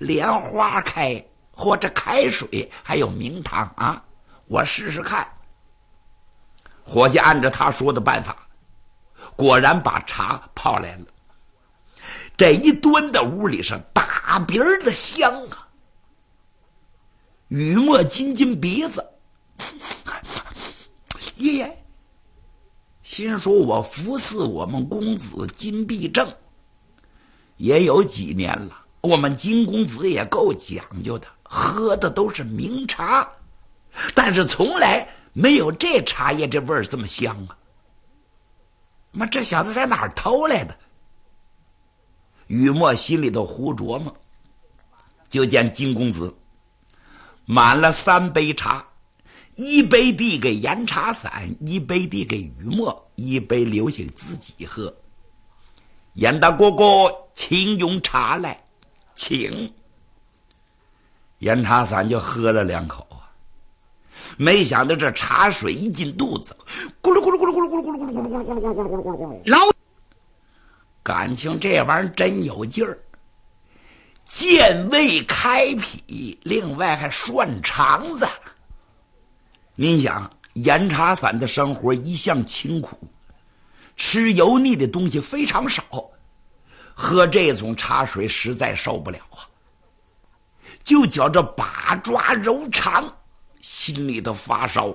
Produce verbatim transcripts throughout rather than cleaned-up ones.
莲花开，或者开水，还有明汤啊，我试试看。伙计按照他说的办法，果然把茶泡来了。这一端到屋里是大鼻儿的香啊！雨墨津津鼻子，爷爷心说：“我服侍我们公子金必正也有几年了，我们金公子也够讲究的，喝的都是名茶，但是从来没有这茶叶这味儿这么香啊！妈，这小子在哪儿偷来的？”雨墨心里头胡琢磨，就见金公子满了三杯茶，一杯递给严茶散，一杯递给雨墨，一杯留下自己喝。严大哥哥，请用茶来，请。严茶散就喝了两口啊，没想到这茶水一进肚子，咕噜咕噜咕噜咕噜咕噜咕噜咕噜咕噜咕噜咕噜咕噜咕噜咕噜咕噜，老感情这玩意儿真有劲儿，健胃开脾，另外还涮肠子。您想，严茶散的生活一向清苦，吃油腻的东西非常少，喝这种茶水实在受不了啊，就觉着把抓揉肠，心里头发烧。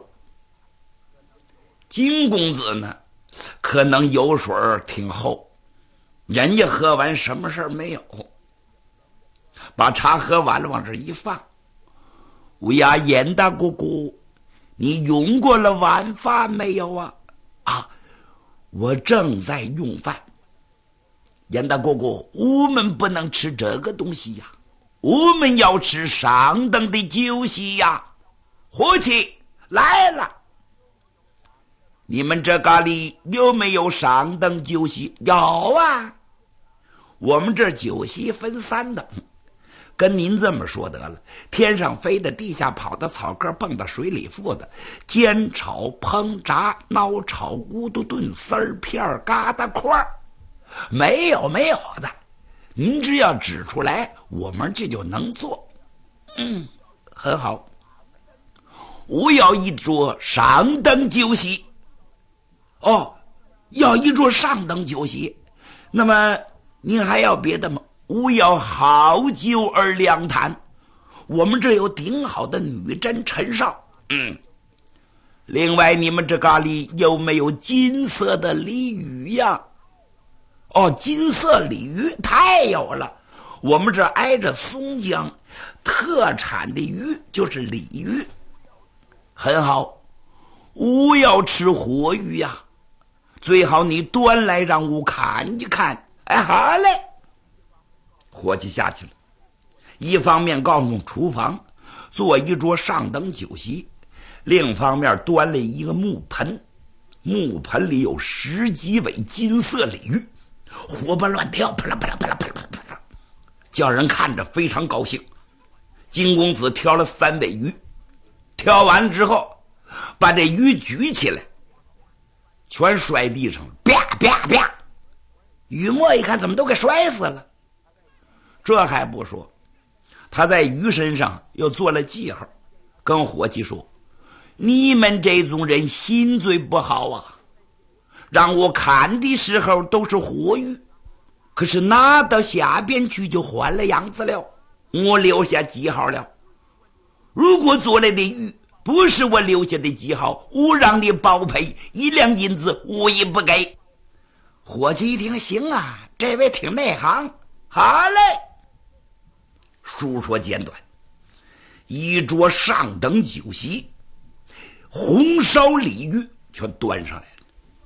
金公子呢，可能油水挺厚，人家喝完什么事儿没有，把茶喝完了往这一放。乌鸦严大姑姑，你用过了晚饭没有啊？啊，我正在用饭。严大姑姑，我们不能吃这个东西呀，我们要吃上等的酒席呀。伙计来了，你们这咖喱有没有上等酒席？有啊，我们这酒席分三等，跟您这么说得了，天上飞的，地下跑的，草根蹦的，水里浮的，煎炒烹炸孬炒咕嘟炖丝儿片疙瘩块儿，没有没有的，您只要指出来，我们这就能做。嗯，很好。我要一桌上等酒席。哦，要一桌上等酒席，那么您还要别的吗？我要好酒而良谈，我们这有顶好的女真陈绍。嗯，另外你们这咖喱有没有金色的鲤鱼呀？哦，金色鲤鱼太有了，我们这挨着松江，特产的鱼就是鲤鱼。很好，我要吃活鱼呀，最好你端来让我看一看。哎，好嘞。伙计下去了，一方面告诉厨房做一桌上等酒席，另一方面端了一个木盆，木盆里有十几尾金色鲤鱼，活蹦乱跳，啪啦啪啦啪啦啪啦啪啦，叫人看着非常高兴。金公子挑了三尾鱼，挑完之后把这鱼举起来，全摔地上了，啪啪啪！雨墨一看，怎么都给摔死了。这还不说，他在鱼身上又做了记号，跟伙计说：“你们这种人心嘴不好啊，让我看的时候都是活鱼，可是拿到下边去就换了样子了。我留下记号了，如果做来的鱼不是我留下的记号，我让你包赔一两银子，我也不给。”伙计一听，行啊，这位挺内行，好嘞。书说简短，一桌上等酒席，红烧鲤鱼全端上来了。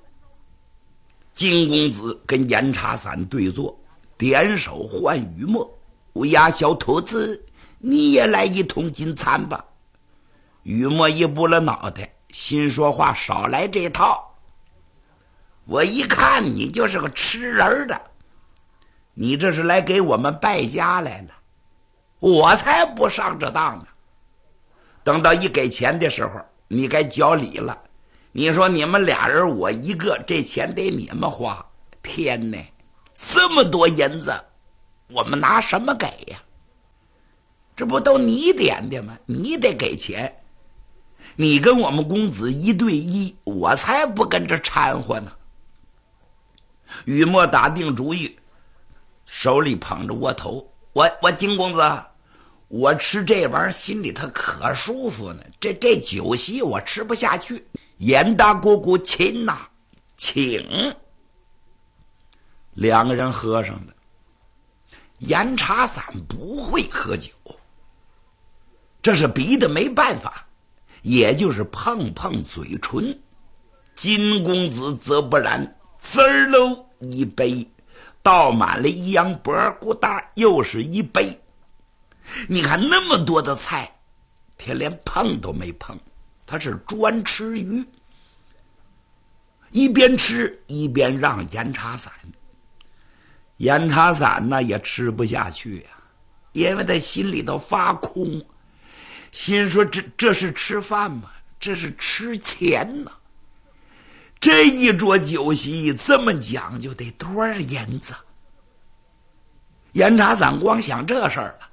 金公子跟严茶散对坐，点手唤雨墨：“乌鸦小兔子，你也来一桶金餐吧。”雨墨一拨了脑袋，心说话少来这套。我一看你就是个吃人的，你这是来给我们败家来了，我才不上这当呢。等到一给钱的时候，你该交礼了。你说你们俩人我一个，这钱得你们花。天哪，这么多银子，我们拿什么给呀？ 这不都你点的吗？你得给钱。你跟我们公子一对一，我才不跟着掺和呢。雨墨打定主意，手里捧着窝头，我我金公子，我吃这玩意儿心里头可舒服呢。这这酒席我吃不下去。严大姑姑亲呐，请。两个人喝上了。严茶伞不会喝酒，这是逼得没办法，也就是碰碰嘴唇。金公子则不然，滋儿喽一杯，倒满了一样波咕哒，又是一杯。你看那么多的菜，他连碰都没碰，他是专吃鱼。一边吃一边让严茶伞。严茶伞呢也吃不下去呀、啊，因为他心里头发空，心说这这是吃饭吗？这是吃钱呢。这一桌酒席这么讲究，得多少银子？严茶伞光想这事儿了。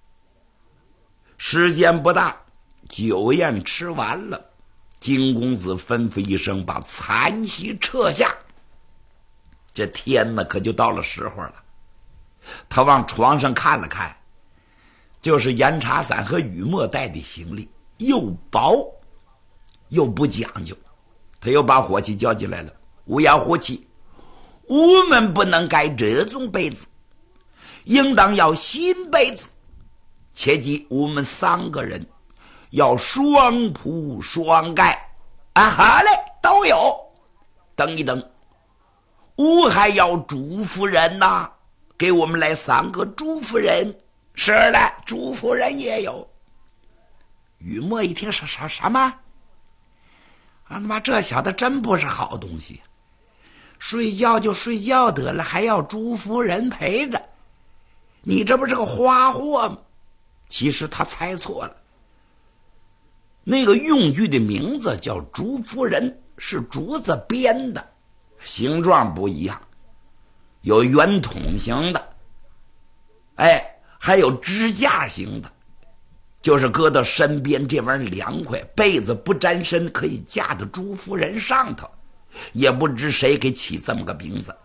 时间不大，酒宴吃完了，金公子吩咐一声，把残席撤下。这天呢，可就到了时候了。他往床上看了看，就是严茶伞和雨墨带的行李，又薄又不讲究。他又把伙计叫进来了，乌鸦伙计，我们不能盖这种被子，应当要新被子。切记我们三个人要双铺双盖。啊，好嘞，都有。等一等，我还要朱夫人呐、啊，给我们来三个朱夫人。是的，朱夫人也有。雨墨一听什什什么？啊他妈，这小子真不是好东西，睡觉就睡觉得了，还要朱夫人陪着，你这不是个花货吗？其实他猜错了，那个用具的名字叫竹夫人，是竹子编的，形状不一样，有圆筒形的，哎，还有支架型的，就是搁到身边这玩意儿凉快，被子不沾身，可以架到朱夫人上头。也不知谁给起这么个名字。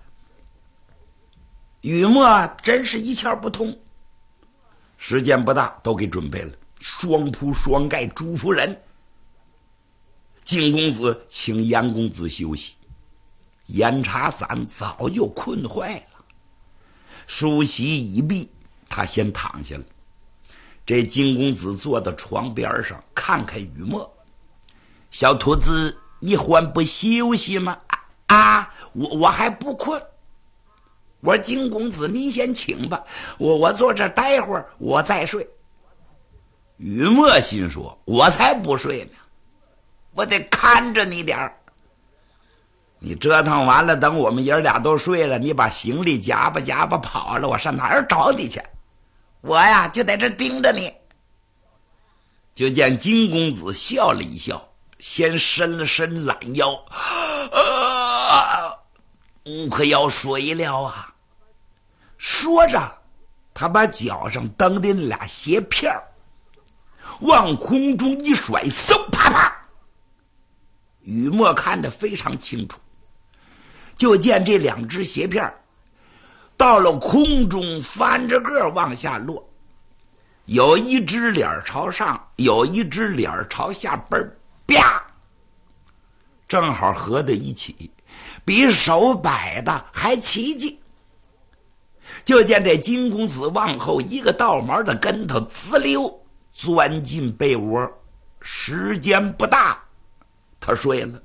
雨墨真是一窍不通。时间不大，都给准备了，双铺双盖朱夫人。金公子请严公子休息，严茶伞早就困坏了。梳洗已毕，他先躺下了。这金公子坐到床边上，看看雨墨，小兔子，你还不休息吗？啊，我我还不困。我说金公子，你先请吧，我我坐这待会儿，我再睡。雨墨心说，我才不睡呢，我得看着你点儿。你折腾完了，等我们爷俩都睡了，你把行李夹吧夹吧跑了，我上哪儿找你去？我呀就在这盯着你。就见金公子笑了一笑，先伸了伸懒腰，啊，我可要睡了啊！说着，他把脚上蹬的那俩鞋片往空中一甩，嗖啪啪。雨墨看得非常清楚，就见这两只鞋片到了空中翻着个往下落，有一只脸朝上，有一只脸朝下，嘣啪，正好合在一起，比手摆的还奇迹。就见这金公子往后一个倒毛的跟头，滋溜钻进被窝，时间不大，他睡了。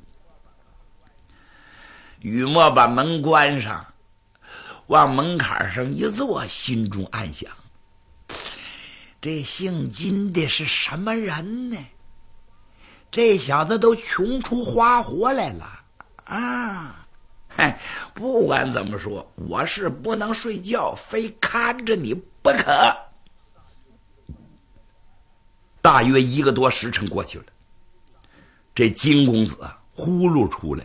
雨墨把门关上，往门槛上一坐，心中暗想，这姓金的是什么人呢？这小子都穷出花活来了啊！嗨，不管怎么说，我是不能睡觉，非看着你不可。大约一个多时辰过去了，这金公子啊呼噜出来，